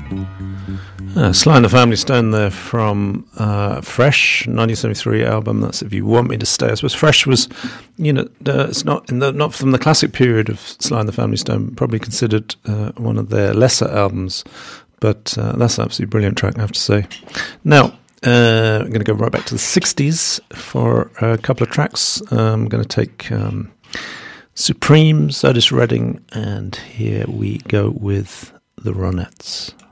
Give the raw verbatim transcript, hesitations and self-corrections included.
Uh, Sly and the Family Stone there from uh, Fresh, nineteen seventy-three album. That's If You Want Me to Stay. I suppose Fresh was, you know, uh, it's not in the, not from the classic period of Sly and the Family Stone, probably considered uh, one of their lesser albums, but uh, that's an absolutely brilliant track, I have to say. Now, uh, I'm going to go right back to the sixties for a couple of tracks. Uh, I'm going to take um, Supreme, Otis Redding, and here we go with the Ronettes.